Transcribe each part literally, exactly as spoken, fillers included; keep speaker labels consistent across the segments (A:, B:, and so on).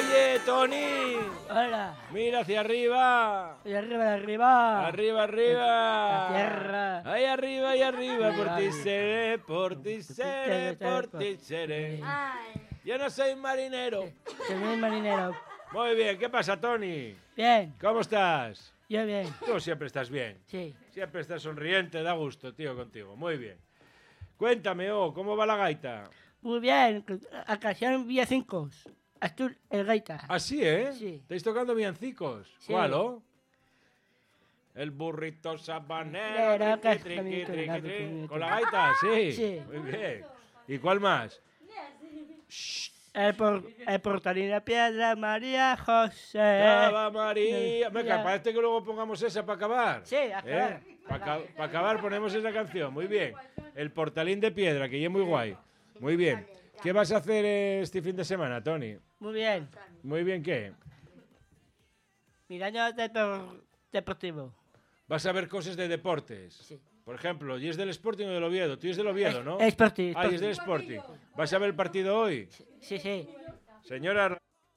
A: Oye, Tony.
B: Hola.
A: Mira hacia arriba.
B: Y arriba, de arriba.
A: Arriba, arriba.
B: La tierra.
A: Ahí arriba, ahí arriba.
B: Ahí
A: Por ti
B: arriba.
A: seré, por ti seré, por ti seré. Yo no soy marinero.
B: Soy muy marinero.
A: Muy bien, ¿qué pasa, Tony?
B: Bien.
A: ¿Cómo estás?
B: Yo bien.
A: Tú siempre estás bien.
B: Sí.
A: Siempre estás sonriente, da gusto, tío, contigo. Muy bien. Cuéntame, oh, ¿cómo va la gaita?
B: Muy bien. Ocasión villancicos. Astur, el gaita.
A: ¿Ah, sí, eh?
B: Sí.
A: ¿Estáis tocando villancicos?
B: Sí.
A: ¿Cuál, oh? El burrito sabanero.
B: Pero,
A: triqui,
B: que-
A: triqui, triqui,
B: que-
A: triqui. ¿Con la gaita? Sí.
B: Sí.
A: Muy bien. ¿Y cuál más?
B: El, por, el portalín de piedra, María José.
A: Ave María. Venga,
B: Mira.
A: parece que luego pongamos esa para acabar.
B: Sí, acabar.
A: Para acabar ponemos esa canción. Muy bien. El portalín de piedra, que ya es muy guay. Muy bien. ¿Qué vas a hacer eh, este fin de semana, Tony?
B: Muy bien.
A: Muy bien, ¿qué?
B: Miraño depor- deportivo.
A: Vas a ver cosas de deportes.
B: Sí.
A: Por ejemplo, ¿y es del Sporting o del Oviedo? Tú es del Oviedo, ¿no?
B: Es Sporting.
A: Ah, y es del Sporting. ¿Vas a ver el partido hoy?
B: Sí, sí.
A: Señora...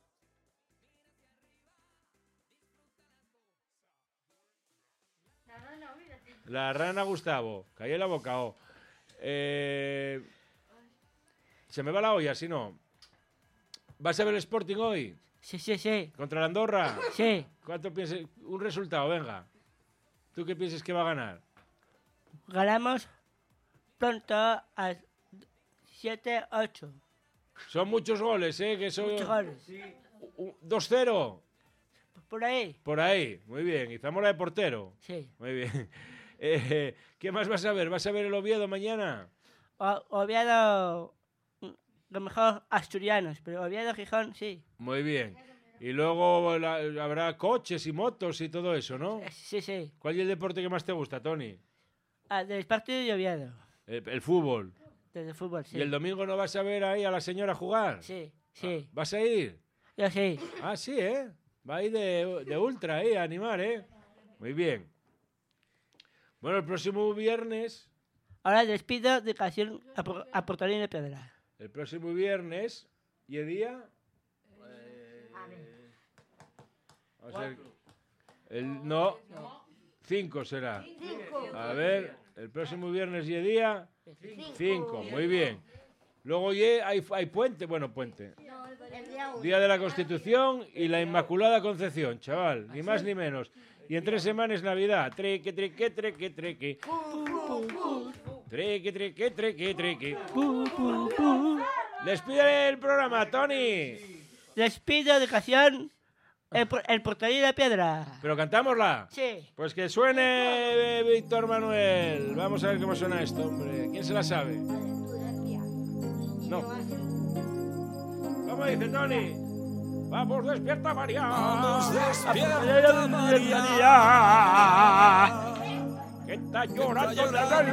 A: La rana Gustavo. Callé la boca, oh. Eh... Se me va la olla, si no. ¿Vas a ver el Sporting hoy?
B: Sí, sí, sí.
A: ¿Contra la Andorra?
B: Sí.
A: ¿Cuánto piensas? Un resultado, venga. ¿Tú qué piensas que va a ganar?
B: Ganamos pronto a siete ocho.
A: Son muchos goles, ¿eh? Que son...
B: Muchos goles.
A: dos cero.
B: Por ahí.
A: Por ahí, muy bien. Y Zamora de portero.
B: Sí.
A: Muy bien. Eh, ¿Qué más vas a ver? ¿Vas a ver el Oviedo mañana?
B: O- Oviedo, mm, lo mejor asturianos, pero Oviedo, Gijón, sí.
A: Muy bien. Y luego la- habrá coches y motos y todo eso, ¿no?
B: Eh, Sí, sí.
A: ¿Cuál es el deporte que más te gusta, Tony?
B: Ah, del partido de Oviedo.
A: El, el fútbol.
B: Desde el fútbol, sí.
A: ¿Y el domingo no vas a ver ahí a la señora jugar?
B: Sí, sí.
A: ¿Vas a ir?
B: Yo sí.
A: Ah, sí, ¿eh? Va ahí de, de ultra, ¿eh? A animar, ¿eh? Muy bien. Bueno, el próximo viernes...
B: Ahora despido de canción a, por- a Portalín de Piedra.
A: El próximo viernes... ¿Y el día? Vamos a ver. El, no, cinco será. A ver, el próximo viernes y el día... Cinco, muy bien. Luego ye, hay, hay puente, bueno, puente. Día de la Constitución y la Inmaculada Concepción, chaval, ni más ni menos. Y en tres semanas Navidad. Treque, treque, treque, treque. Treque, treque, treque, treque.
B: Pu, pu, pu.
A: Despide el programa, Tony.
B: Despido de canción el, por- el Portalín de Piedra.
A: Pero cantámosla.
B: Sí.
A: Pues que suene eh, Víctor Manuel. Vamos a ver cómo suena esto, hombre. ¿Quién se la sabe? No. ¿Cómo dice Tony? Vamos, despierta María.
C: Vamos, despierta María.
A: Que está llorando en el